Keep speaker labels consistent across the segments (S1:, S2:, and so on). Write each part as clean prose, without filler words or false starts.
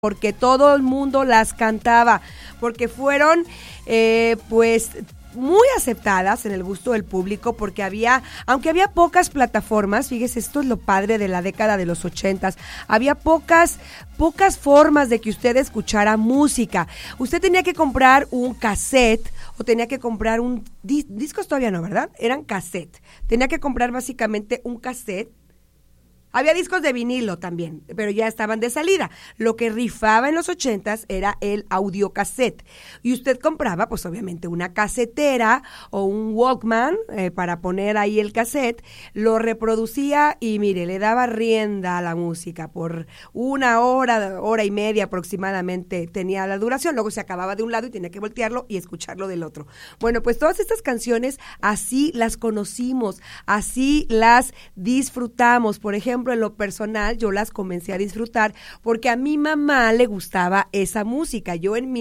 S1: porque todo el mundo las cantaba, porque fueron pues muy aceptadas en el gusto del público, porque aunque había pocas plataformas, fíjese, esto es lo padre de la década de los 80s, había pocas formas de que usted escuchara música. Usted tenía que comprar un cassette o tenía que comprar un discos, todavía no, ¿verdad? Eran cassette. Tenía que comprar básicamente un cassette. Había discos de vinilo también, pero ya estaban de salida. Lo que rifaba en los 80s era el audiocassette. Y usted compraba, pues obviamente, una casetera o un Walkman para poner ahí el cassette, lo reproducía y mire, le daba rienda a la música. Por una hora y media aproximadamente tenía la duración. Luego se acababa de un lado y tenía que voltearlo y escucharlo del otro. Bueno, pues todas estas canciones así las conocimos, así las disfrutamos. Por ejemplo, en lo personal, yo las comencé a disfrutar porque a mi mamá le gustaba esa música. Yo en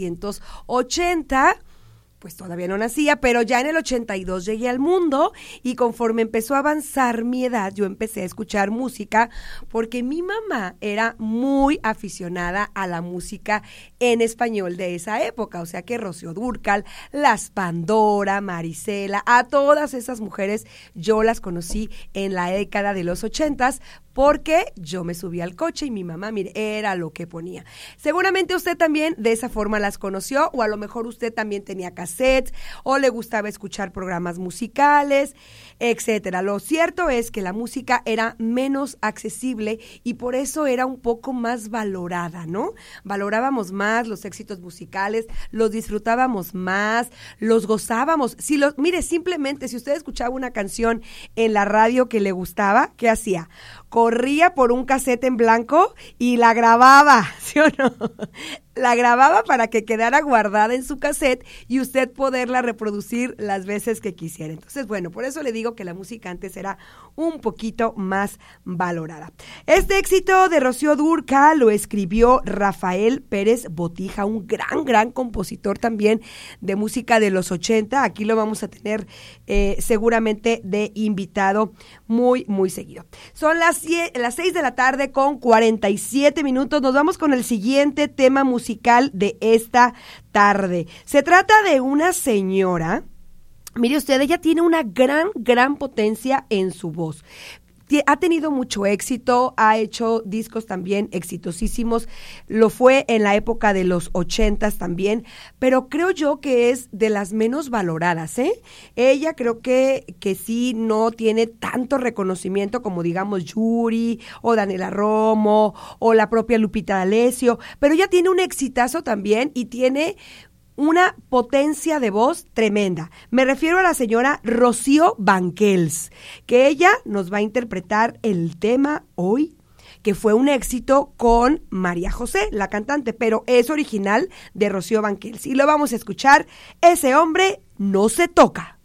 S1: 1980, pues todavía no nacía, pero ya en el 82 llegué al mundo y conforme empezó a avanzar mi edad, yo empecé a escuchar música porque mi mamá era muy aficionada a la música en español de esa época, o sea que Rocío Dúrcal, Las Pandora, Marisela, a todas esas mujeres yo las conocí en la década de los 80s, porque yo me subí al coche y mi mamá, mire, era lo que ponía. Seguramente usted también de esa forma las conoció, o a lo mejor usted también tenía cassettes, o le gustaba escuchar programas musicales, etcétera. Lo cierto es que la música era menos accesible y por eso era un poco más valorada, ¿no? Valorábamos más los éxitos musicales, los disfrutábamos más, los gozábamos. Mire, simplemente si usted escuchaba una canción en la radio que le gustaba, ¿qué hacía? Corría por un cassette en blanco y la grababa, ¿sí o no? La grababa para que quedara guardada en su cassette y usted poderla reproducir las veces que quisiera. Entonces, bueno, por eso le digo que la música antes era un poquito más valorada. Este éxito de Rocío Dúrcal lo escribió Rafael Pérez Botija, un gran compositor también de música de los 80. Aquí lo vamos a tener seguramente de invitado muy seguido. Son las 6 de la tarde con 47 minutos. Nos vamos con el siguiente tema musical de esta tarde. Se trata de una señora, mire usted, ella tiene una gran potencia en su voz. Ha tenido mucho éxito, ha hecho discos también exitosísimos, lo fue en la época de los 80s también, pero creo yo que es de las menos valoradas, ¿eh? Ella creo que sí no tiene tanto reconocimiento como digamos Yuri o Daniela Romo o la propia Lupita D'Alessio, pero ella tiene un exitazo también y tiene una potencia de voz tremenda. Me refiero a la señora Rocío Banquels, que ella nos va a interpretar el tema hoy, que fue un éxito con María José, la cantante, pero es original de Rocío Banquels. Y lo vamos a escuchar, Ese hombre no se toca.